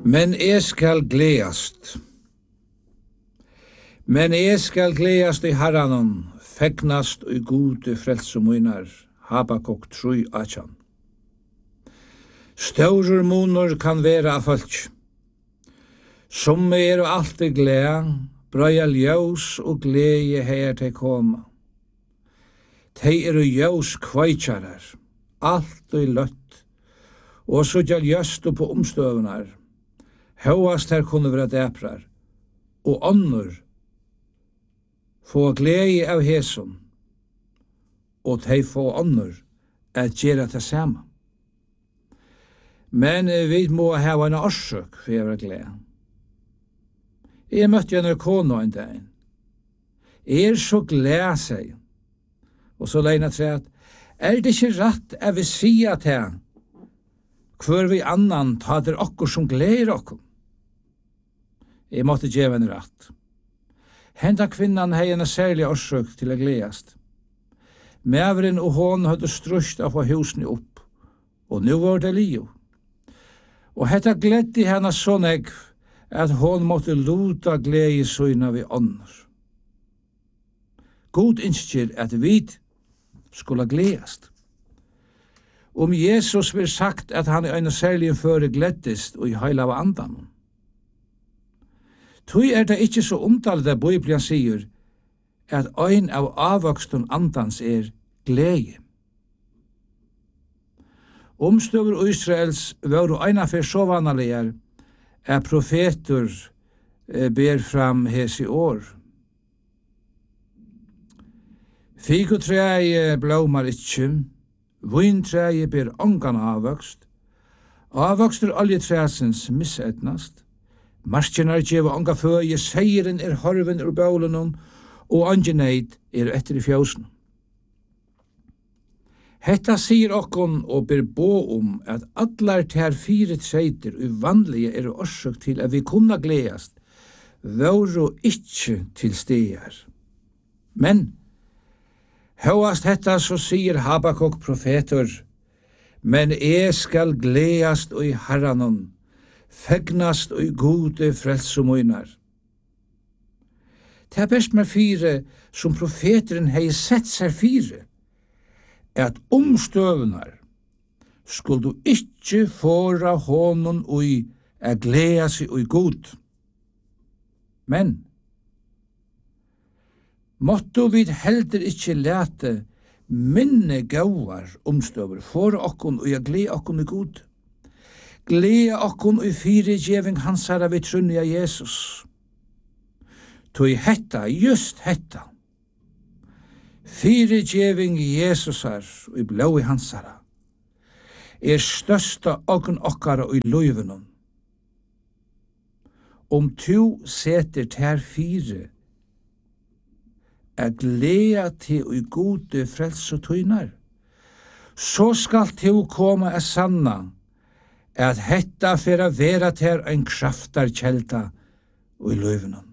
Men jeg skal gledast. Men jeg skal gledast i Herranon, fegnast i gode frelsemunar, Habakuk 3:18. Større munor kan være av folk. Som og alltid glede, brøya ljós og glede her til koma. Tei ljós kveitjarar, alt og løtt, og så gjald jøstu på omstøvnar. Høyast her kunne være dæprar, og annor få glede av hesum, og tei få annor at gjøre det samme. Men vi må ha en årsøk for å være glede. Jeg møtte en kone en dag. Jeg så glede seg, og så leina træt, det ikke rett at vi sier til hver vi annan tader okkur som gleder okkur? Jeg måtte gjøre en rett. Henta kvinnan hei en særlig årsøk til å gledast. Mævren og hon hadde strust av å husene opp, og nu var det liv. Og hetta gledde henne så negv at hon måtte luta glede søgna vi ånder. God innskjer at vi skulle gledast. Jesus vil sagt at han en særlig føre gleddest og i heila av andan. Tui det ikke så omtalt det Bibelen sier at ein av avvoksten andans glede. Omstøver Israels var eina for så vanlige at profeter ber fram hes i år. Fikotræet blomar ikkje, vintræet ber ongan avvokst, avvokster oljetræsens misetnast, marskjenar djeva onga føye, seieren horven ur baulenon, og angeneit etter i fjøsen. Hetta sier okkon og ber bo at allar ter 4 treiter uvanlige årsøk til at vi kunna gledast, våru ikkje til stegar. Men, høyast hetta så sier Habakuk profetor, men jeg skal gledast og i Herranon, fegnast og i gode frelsumunar. Det best med 4 som profeteren hei sett seg 4, at omstøvnar skulle du ikkje fåra honom ui gleda seg ui god. Men, måtte vi heldur ikkje lete minne gauar omstøver fåra okkon ui gleda okkon ui god. Gleda okkon ui firegjeving hansara vi trunni av Jesus. Tui hetta, just hetta, firegjeving Jesusar og i blói hansara størsta ogn okkara og i løyvenon. Tu seter ter 4 gleda til og i gode frelse tøynar, så skal tu koma sanna at hetta fyrir vera ter ein kraftar kjelda og i løyvenon.